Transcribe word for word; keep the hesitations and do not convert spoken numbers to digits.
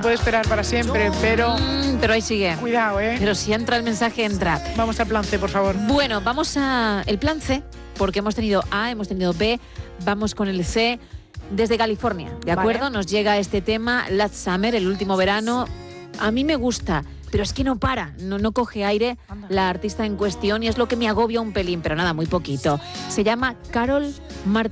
puede esperar para siempre, pero... Mm, pero ahí sigue. Cuidado, ¿eh? Pero si entra el mensaje, entra. Vamos al plan C, por favor. Bueno, vamos a el plan C, porque hemos tenido A, hemos tenido B, vamos con el C. Desde California, ¿de acuerdo? Vale. Nos llega este tema, Last Summer, el último verano. A mí me gusta, pero es que no para, no, no coge aire la artista en cuestión y es lo que me agobia un pelín, pero nada, muy poquito. Se llama Carol Martin.